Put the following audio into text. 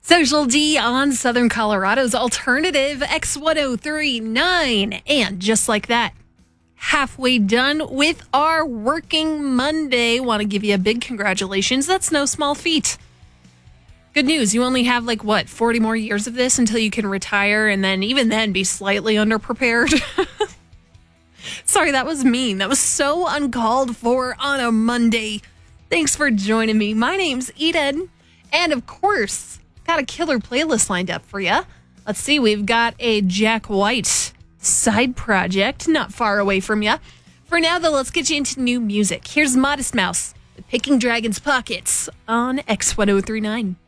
Social D on Southern Colorado's alternative X1039. And just like that, halfway done with our working Monday. Want to give you a big congratulations. That's no small feat. Good news. You only have 40 more years of this until you can retire, and then even then be slightly underprepared. Sorry, that was mean. That was so uncalled for on a Monday. Thanks for joining me. My name's Eden. And of course, got a killer playlist lined up for you. Let's see. We've got a Jack White side project not far away from you. For now, though, let's get you into new music. Here's Modest Mouse with Picking Dragon's Pockets on X1039.